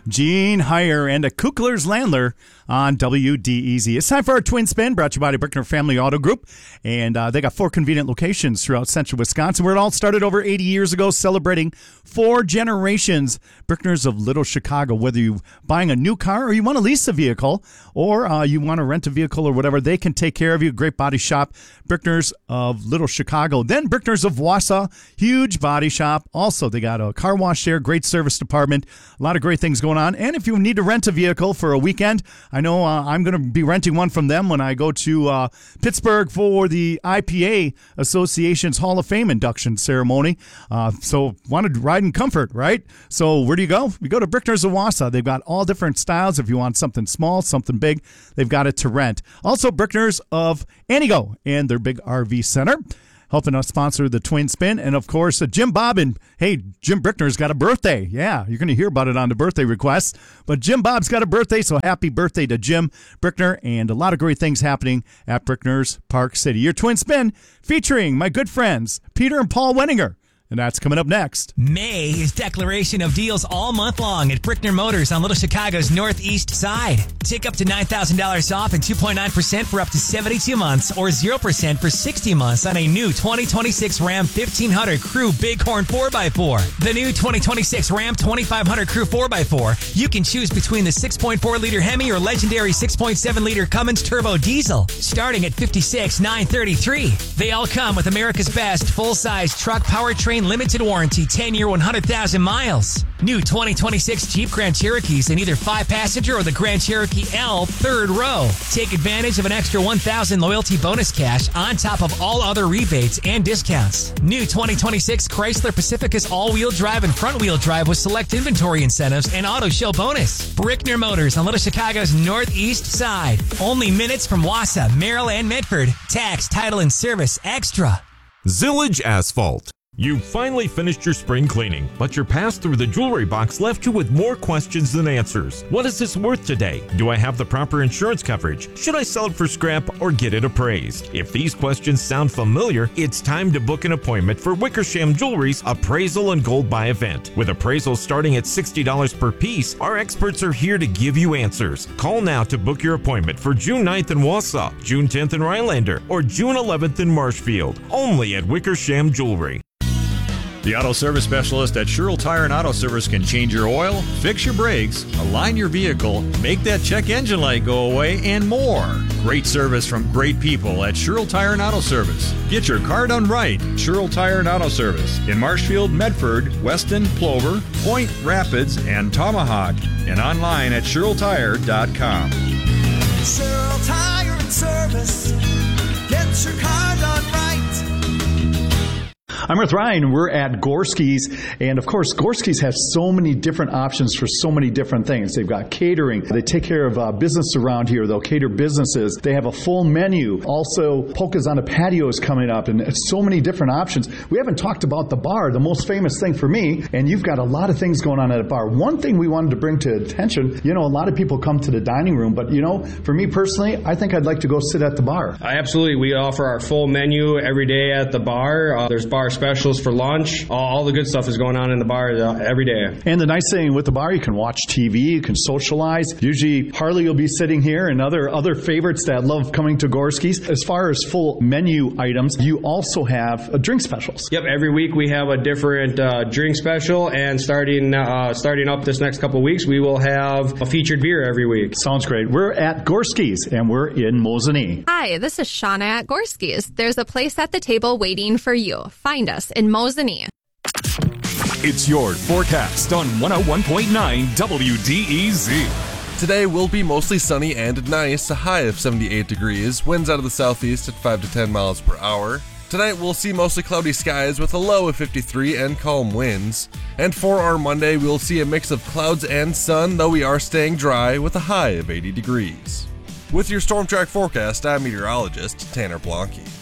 Gene Heyer and a Kukler's Landler on WDEZ. It's time for our Twin Spin, brought to you by the Brickner Family Auto Group. And they got 4 convenient locations throughout central Wisconsin, where it all started over 80 years ago, celebrating 4 generations. Brickners of Little Chicago, whether you're buying a new car or you want to lease a vehicle or you want to rent a vehicle or whatever, they can take care of you. Great body shop, Brickners of Little Chicago. Then Brickners of Wausau, huge body shop. Also, they got a car wash there, great service department, a lot of great things going on. And if you need to rent a vehicle for a weekend, I know I'm going to be renting one from them when I go to Pittsburgh for the IPA Association's Hall of Fame induction ceremony. So want to ride in comfort, right? So where do you go? You go to Brickners of Wausau. They've got all different styles. If you want something small, something big, they've got it to rent. Also, Brickners of Anigo and their big RV center, helping us sponsor the Twin Spin. And, of course, Jim Bob. And, hey, Jim Brickner's got a birthday. Yeah, you're going to hear about it on the birthday requests. But Jim Bob's got a birthday, so happy birthday to Jim Brickner. And a lot of great things happening at Brickner's Park City. Your Twin Spin featuring my good friends, Peter and Paul Wenninger. And that's coming up next. May is declaration of deals all month long at Brickner Motors on Little Chicago's northeast side. Take up to $9,000 off and 2.9% for up to 72 months or 0% for 60 months on a new 2026 Ram 1500 Crew Bighorn 4x4. The new 2026 Ram 2500 Crew 4x4. You can choose between the 6.4-liter Hemi or legendary 6.7-liter Cummins Turbo Diesel, starting at $56,933. They all come with America's best full-size truck powertrain limited warranty, 10-year, 100,000 miles. New 2026 Jeep Grand Cherokees in either 5-passenger or the Grand Cherokee L third row. Take advantage of an extra $1,000 loyalty bonus cash on top of all other rebates and discounts. New 2026 Chrysler Pacificus all-wheel drive and front-wheel drive with select inventory incentives and auto show bonus. Brickner Motors on Little Chicago's northeast side. Only minutes from Wausau, Merrill, and Medford. Tax, title, and service extra. Zillage Asphalt. You finally finished your spring cleaning, but your pass through the jewelry box left you with more questions than answers. What is this worth today? Do I have the proper insurance coverage? Should I sell it for scrap or get it appraised? If these questions sound familiar, it's time to book an appointment for Wickersham Jewelry's Appraisal and Gold Buy event. With appraisals starting at $60 per piece, our experts are here to give you answers. Call now to book your appointment for June 9th in Wausau, June 10th in Rhinelander, or June 11th in Marshfield, only at Wickersham Jewelry. The Auto Service Specialist at Sherrill Tire and Auto Service can change your oil, fix your brakes, align your vehicle, make that check engine light go away, and more. Great service from great people at Sherrill Tire and Auto Service. Get your car done right. Sherrill Tire and Auto Service in Marshfield, Medford, Weston, Plover, Point, Rapids, and Tomahawk. And online at SherrillTire.com. Sherrill Tire and Service. Get your car done right. I'm with Ryan. We're at Gorski's, and of course, Gorski's has so many different options for so many different things. They've got catering. They take care of business around here. They'll cater businesses. They have a full menu. Also, Polkas on a Patio is coming up, and it's so many different options. We haven't talked about the bar, the most famous thing for me, and you've got a lot of things going on at a bar. One thing we wanted to bring to attention, a lot of people come to the dining room, but, for me personally, I think I'd like to go sit at the bar. Absolutely. We offer our full menu every day at the bar. There's bar specials for lunch. All the good stuff is going on in the bar every day. And the nice thing with the bar, you can watch TV, you can socialize. Usually Harley will be sitting here and other favorites that love coming to Gorski's. As far as full menu items, you also have drink specials. Yep, every week we have a different drink special, and starting up this next couple of weeks, we will have a featured beer every week. Sounds great. We're at Gorski's, and we're in Mosinee. Hi, this is Shauna at Gorski's. There's a place at the table waiting for you. Find us in Mosinee. It's your forecast on 101.9 WDEZ. Today will be mostly sunny and nice, a high of 78 degrees, winds out of the southeast at 5 to 10 miles per hour. Tonight we'll see mostly cloudy skies with a low of 53 and calm winds. And for our Monday, we'll see a mix of clouds and sun, though we are staying dry with a high of 80 degrees. With your Storm Track forecast, I'm meteorologist Tanner Blanke.